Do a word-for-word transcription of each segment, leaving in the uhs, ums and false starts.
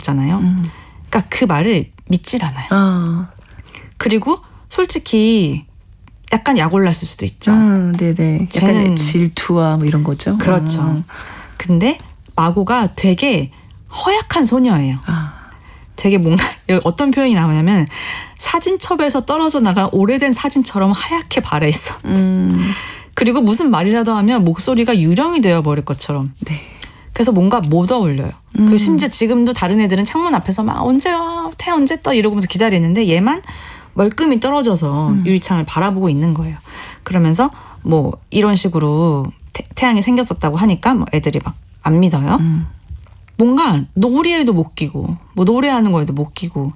있잖아요. 음. 그러니까 그 말을 믿질 않아요. 어. 그리고 솔직히 약간 약 올랐을 수도 있죠. 음, 네네. 약간 쟤는 질투와 뭐 이런 거죠. 그렇죠. 어. 근데 마고가 되게 허약한 소녀예요. 아. 되게 뭔가 어떤 표현이 나오냐면 사진첩에서 떨어져 나간 오래된 사진처럼 하얗게 발해 있어. 음. 그리고 무슨 말이라도 하면 목소리가 유령이 되어버릴 것처럼. 네. 그래서 뭔가 못 어울려요. 음. 그리고 심지어 지금도 다른 애들은 창문 앞에서 막 언제 와? 태 언제 떠? 이러면서 기다리는데 얘만 멀끔히 떨어져서 음. 유리창을 바라보고 있는 거예요. 그러면서 뭐 이런 식으로 태, 태양이 생겼었다고 하니까 뭐 애들이 막 안 믿어요. 음. 뭔가 놀이에도 못 끼고 뭐 노래하는 거에도 못 끼고.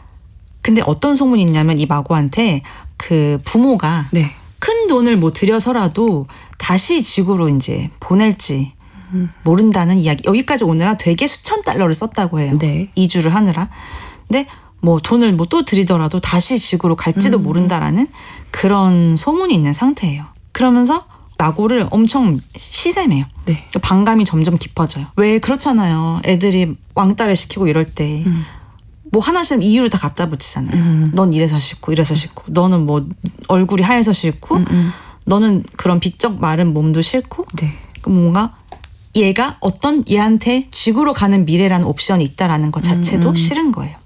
근데 어떤 소문이 있냐면 이 마고한테 그 부모가 네. 큰 돈을 뭐 들여서라도 다시 지구로 이제 보낼지 음. 모른다는 이야기. 여기까지 오느라 되게 수천 달러를 썼다고 해요. 네. 이주를 하느라. 근데 뭐 돈을 뭐 또 들이더라도 다시 지구로 갈지도 음. 모른다라는 그런 소문이 있는 상태예요. 그러면서 마고를 엄청 시샘해요. 네. 반감이 점점 깊어져요. 왜 그렇잖아요. 애들이 왕따를 시키고 이럴 때 음. 뭐 하나씩 이유를 다 갖다 붙이잖아요. 음. 넌 이래서 싫고 이래서 싫고 너는 뭐 얼굴이 하얘서 싫고 음, 음. 너는 그런 비쩍 마른 몸도 싫고 네. 뭔가 얘가 어떤 얘한테 지구로 가는 미래라는 옵션이 있다라는 것 자체도 음, 음. 싫은 거예요.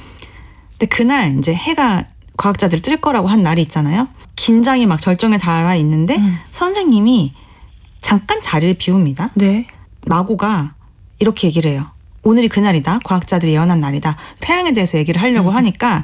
근데 그날 이제 해가 과학자들이 뜰 거라고 한 날이 있잖아요. 긴장이 막 절정에 달아 있는데 음. 선생님이 잠깐 자리를 비웁니다. 네. 마고가 이렇게 얘기를 해요. 오늘이 그날이다. 과학자들이 예언한 날이다. 태양에 대해서 얘기를 하려고 음. 하니까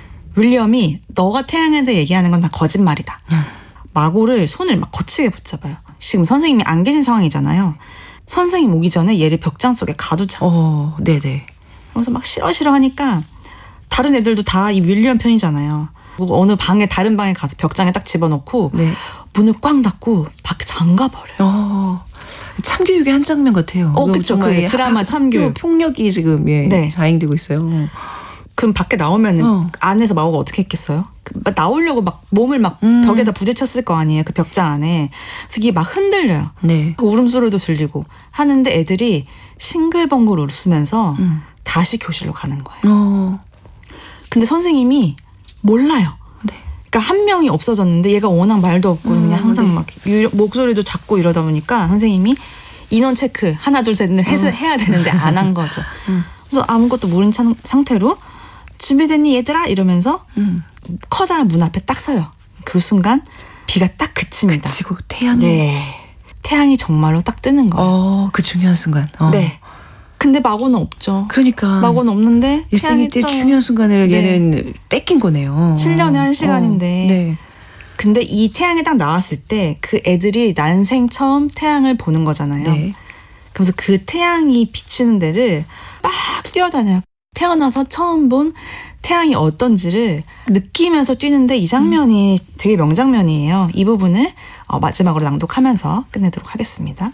윌리엄이 너가 태양에 대해 얘기하는 건 다 거짓말이다. 음. 마고를 손을 막 거치게 붙잡아요. 지금 선생님이 안 계신 상황이잖아요. 선생님 오기 전에 얘를 벽장 속에 가두자. 어, 네네. 그래서 막 싫어 싫어 하니까 다른 애들도 다 이 윌리엄 편이잖아요. 어느 방에 다른 방에 가서 벽장에 딱 집어넣고 네. 문을 꽝 닫고 밖에 잠가버려요. 어, 참교육의 한 장면 같아요. 어, 그쵸. 그 드라마 참교육. 폭력이 지금 예, 네. 자행되고 있어요. 그럼 밖에 나오면은 어. 안에서 마고가 어떻게 했겠어요? 막 나오려고 막 몸을 막 음. 벽에다 부딪혔을 거 아니에요. 그 벽장 안에. 그래서 이게 막 흔들려요. 네. 울음소리도 들리고 하는데 애들이 싱글벙글 웃으면서 음. 다시 교실로 가는 거예요. 어. 근데 선생님이 몰라요. 네. 그러니까 한 명이 없어졌는데 얘가 워낙 말도 없고 음, 그냥 항상 네. 막 유, 목소리도 작고 이러다 보니까 선생님이 인원 체크 하나 둘 셋 해서 어. 해야 되는데 안 한 거죠. 음. 그래서 아무것도 모른 참, 상태로 준비됐니 얘들아 이러면서 음. 커다란 문 앞에 딱 서요. 그 순간 비가 딱 그칩니다. 그치고 태양이. 네. 태양이 정말로 딱 뜨는 거예요. 어, 그 중요한 순간. 어. 네. 근데 마고는 없죠. 그러니까. 마고는 없는데 일생일 때 떠요. 중요한 순간을 네. 얘는 뺏긴 거네요. 칠 년에 한 시간인데. 어, 네. 근데 이 태양이 딱 나왔을 때 그 애들이 난생 처음 태양을 보는 거잖아요. 네. 그래서 그 태양이 비치는 데를 막 뛰어다녀요. 태어나서 처음 본 태양이 어떤지를 느끼면서 뛰는데 이 장면이 음. 되게 명장면이에요. 이 부분을 어, 마지막으로 낭독하면서 끝내도록 하겠습니다.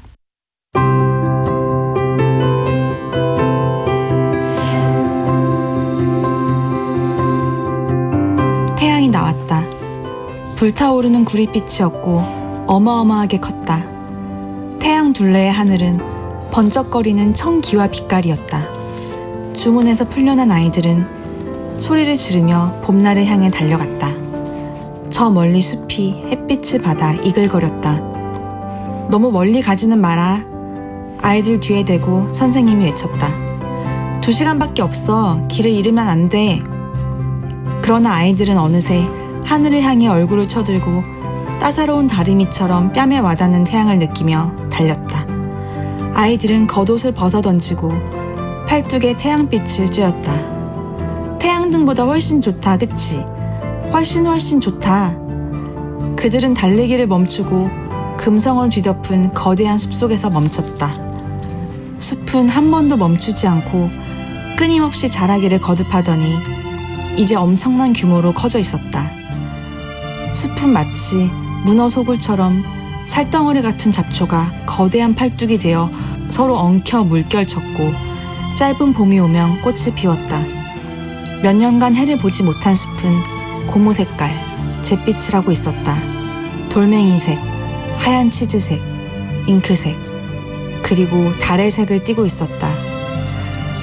태양이 나왔다. 불타오르는 구릿빛이었고 어마어마하게 컸다. 태양 둘레의 하늘은 번쩍거리는 청기와 빛깔이었다. 주문에서 풀려난 아이들은 소리를 지르며 봄날을 향해 달려갔다. 저 멀리 숲이 햇빛을 받아 이글거렸다. 너무 멀리 가지는 마라. 아이들 뒤에 대고 선생님이 외쳤다. 두 시간밖에 없어. 길을 잃으면 안 돼. 그러나 아이들은 어느새 하늘을 향해 얼굴을 쳐들고 따사로운 다리미처럼 뺨에 와닿는 태양을 느끼며 달렸다. 아이들은 겉옷을 벗어던지고 팔뚝에 태양빛을 쬐었다. 태양등보다 훨씬 좋다, 그치? 훨씬 훨씬 좋다. 그들은 달리기를 멈추고 금성을 뒤덮은 거대한 숲속에서 멈췄다. 숲은 한 번도 멈추지 않고 끊임없이 자라기를 거듭하더니 이제 엄청난 규모로 커져 있었다. 숲은 마치 문어 소굴처럼 살덩어리 같은 잡초가 거대한 팔뚝이 되어 서로 엉켜 물결쳤고 짧은 봄이 오면 꽃을 피웠다. 몇 년간 해를 보지 못한 숲은 고무 색깔, 잿빛을 하고 있었다. 돌멩이색, 하얀 치즈색, 잉크색, 그리고 달의 색을 띠고 있었다.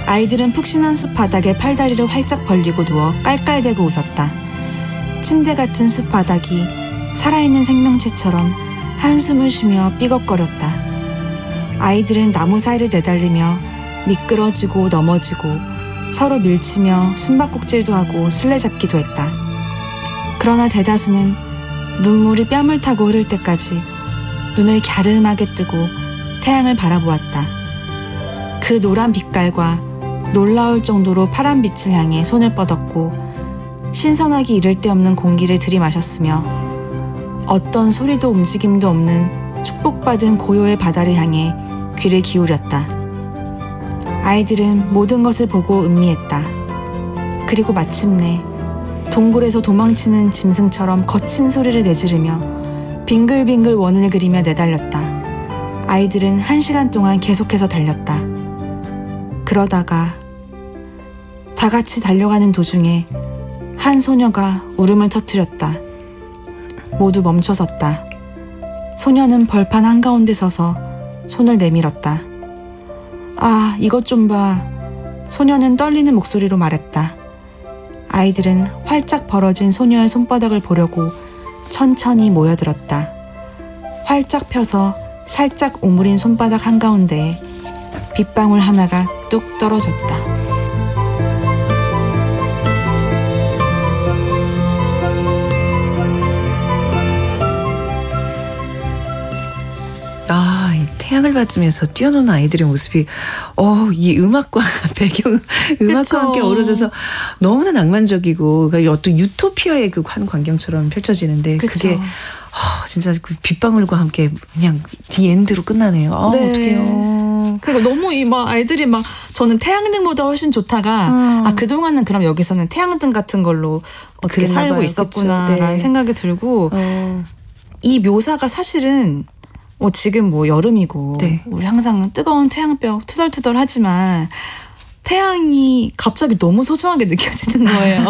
아이들은 푹신한 숲 바닥에 팔다리를 활짝 벌리고 누워 깔깔대고 웃었다. 침대 같은 숲 바닥이 살아있는 생명체처럼 한숨을 쉬며 삐걱거렸다. 아이들은 나무 사이를 내달리며 미끄러지고 넘어지고 서로 밀치며 숨바꼭질도 하고 술래잡기도 했다. 그러나 대다수는 눈물이 뺨을 타고 흐를 때까지 눈을 갸름하게 뜨고 태양을 바라보았다. 그 노란 빛깔과 놀라울 정도로 파란 빛을 향해 손을 뻗었고 신선하기 이를 데 없는 공기를 들이마셨으며 어떤 소리도 움직임도 없는 축복받은 고요의 바다를 향해 귀를 기울였다. 아이들은 모든 것을 보고 음미했다. 그리고 마침내 동굴에서 도망치는 짐승처럼 거친 소리를 내지르며 빙글빙글 원을 그리며 내달렸다. 아이들은 한 시간 동안 계속해서 달렸다. 그러다가 다 같이 달려가는 도중에 한 소녀가 울음을 터뜨렸다. 모두 멈춰섰다. 소녀는 벌판 한가운데 서서 손을 내밀었다. 아, 이것 좀 봐. 소녀는 떨리는 목소리로 말했다. 아이들은 활짝 벌어진 소녀의 손바닥을 보려고 천천히 모여들었다. 활짝 펴서 살짝 오므린 손바닥 한가운데에 빗방울 하나가 뚝 떨어졌다. 아, 이 태양을 받으면서 뛰어노는 아이들의 모습이 어, 이 음악과 배경 음악과 그쵸. 함께 어우러져서 너무나 낭만적이고 그러니까 어떤 유토피아의 그 한 광경처럼 펼쳐지는데 그쵸. 그게 어, 진짜 그 빗방울과 함께 그냥 디엔드로 끝나네요. 아, 네. 어떡해요. 그러니까 너무 이 막 아이들이 막 저는 태양등보다 훨씬 좋다가 음. 아 그동안은 그럼 여기서는 태양등 같은 걸로 어떻게 그랬나 살고 봐요. 있었구나라는 그쵸. 네. 생각이 들고 어. 이 묘사가 사실은 뭐 지금 뭐 여름이고 네. 우리 항상 뜨거운 태양볕 투덜투덜 하지만 태양이 갑자기 너무 소중하게 느껴지는 거예요.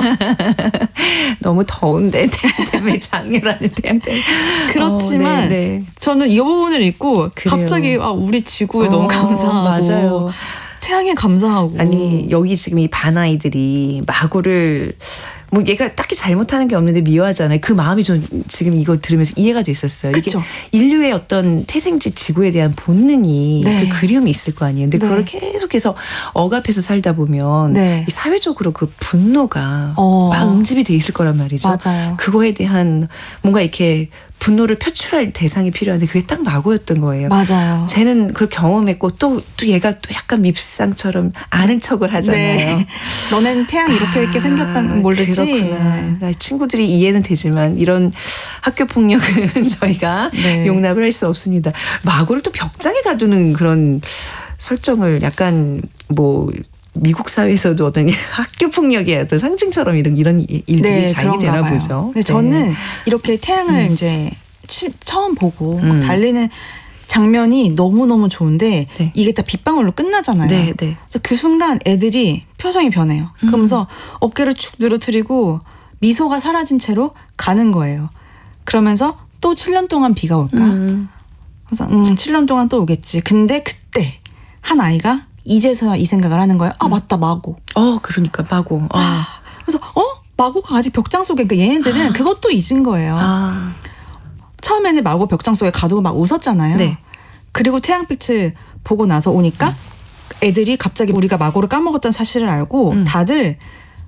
너무 더운데 태양 때문에 장렬하는 태양 때문에 그렇지만 어, 네, 네. 저는 이 부분을 읽고 그래요. 갑자기 아, 우리 지구에 너무 어, 감사하고 맞아요. 태양에 감사하고 아니 여기 지금 이 반 아이들이 마구를 뭐 얘가 딱히 잘못하는 게 없는데 미워하잖아요. 그 마음이 좀 지금 이걸 들으면서 이해가 됐었어요. 그쵸. 이게 인류의 어떤 태생지 지구에 대한 본능이 네. 그 그리움이 있을 거 아니에요. 근데 네. 그걸 계속해서 억압해서 살다 보면 네. 이 사회적으로 그 분노가 어. 막 응집이 돼 있을 거란 말이죠. 맞아요. 그거에 대한 뭔가 이렇게 분노를 표출할 대상이 필요한데 그게 딱 마고였던 거예요. 맞아요. 쟤는 그걸 경험했고 또, 또 얘가 또 약간 밉상처럼 아는 척을 하잖아요. 네. 너넨 태양 이렇게 이렇게 생겼다는 모르지. 그렇구나. 네. 친구들이 이해는 되지만 이런 학교 폭력은 저희가 네. 용납을 할 수 없습니다. 마고를 또 벽장에 가두는 그런 설정을 약간 뭐 미국 사회에서도 어떤 학교 폭력의 어떤 상징처럼 이런 이런 일들이 네, 자행이 그런가 되나 봐요. 보죠. 근데 저는 이렇게 태양을 이제 치, 처음 보고 막 음. 달리는 장면이 너무너무 좋은데 네. 이게 다 빗방울로 끝나잖아요. 네, 네. 그래서 그 순간 애들이 표정이 변해요. 그러면서 어깨를 축 늘어뜨리고 미소가 사라진 채로 가는 거예요. 그러면서 또 칠 년 동안 비가 올까? 음. 그래서 음, 칠 년 동안 또 오겠지. 근데 그때 한 아이가 이제서야 이 생각을 하는 거예요. 아 맞다 마고. 어 그러니까 마고. 어. 그래서 어? 마고가 아직 벽장 속에 그러니까 얘네들은 그것도 잊은 거예요. 아. 처음에는 마고 벽장 속에 가두고 막 웃었잖아요. 네. 그리고 태양빛을 보고 나서 오니까 애들이 갑자기 우리가 마고를 까먹었다는 사실을 알고 음. 다들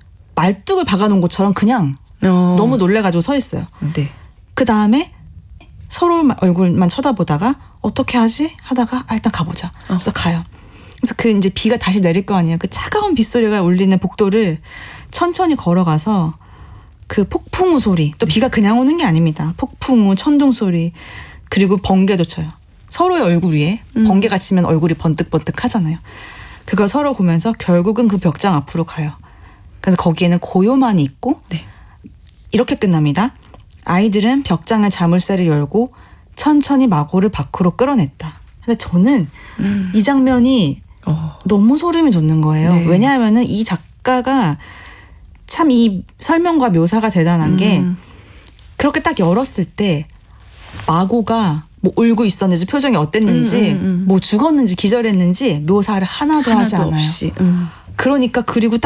말뚝을 박아놓은 것처럼 그냥 어. 너무 놀래가지고 서 있어요. 네. 그 다음에 서로 얼굴만 쳐다보다가 어떻게 하지? 하다가 아, 일단 가보자. 그래서 가요. 그래서 그 이제 비가 다시 내릴 거 아니에요. 그 차가운 빗소리가 울리는 복도를 천천히 걸어가서 그 폭풍우 소리, 또 비가 그냥 오는 게 아닙니다. 폭풍우, 천둥 소리, 그리고 번개도 쳐요. 서로의 얼굴 위에 번개가 치면 얼굴이 번뜩번뜩 하잖아요. 그걸 서로 보면서 결국은 그 벽장 앞으로 가요. 그래서 거기에는 고요만 있고 네. 이렇게 끝납니다. 아이들은 벽장의 자물쇠를 열고 천천히 마고를 밖으로 끌어냈다. 근데 저는 음. 이 장면이 어. 너무 소름이 돋는 거예요. 네. 왜냐하면은 이 작가가 참 이 설명과 묘사가 대단한 게 음. 그렇게 딱 열었을 때 마고가 뭐 울고 있었는지 표정이 어땠는지 음, 음, 음. 뭐 죽었는지 기절했는지 묘사를 하나도, 하지 하나도 않아요. 없이. 음. 그러니까 그리고 딱